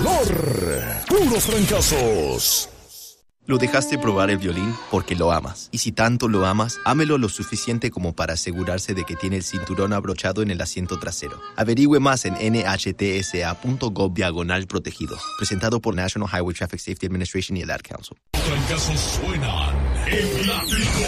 dolor. Puros trancazos. Lo dejaste probar el violín porque lo amas. Y si tanto lo amas, ámelo lo suficiente como para asegurarse de que tiene el cinturón abrochado en el asiento trasero. Averigüe más en nhtsa.gov/protegido. Presentado por National Highway Traffic Safety Administration y el Ad Council. Trancazos suenan en Latido.